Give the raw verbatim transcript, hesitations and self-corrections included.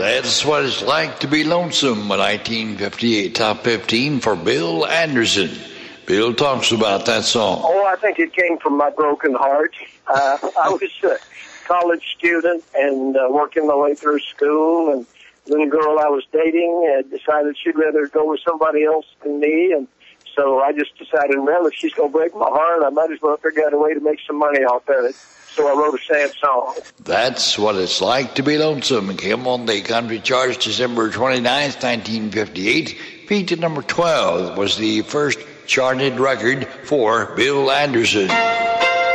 That's what it's like to be lonesome, a nineteen fifty-eight top fifteen for Bill Anderson. Bill talks about that song. Oh, I think it came from my broken heart. Uh, I was a college student and uh, working my way through school, and the little girl I was dating uh, decided she'd rather go with somebody else than me, and so I just decided, well, if she's going to break my heart, I might as well figure out a way to make some money off of it. So I wrote a sad song. That's what it's like to be lonesome. It came on the country charts December twenty-ninth, nineteen fifty-eight. Peaked at number twelve. It was the first charted record for Bill Anderson.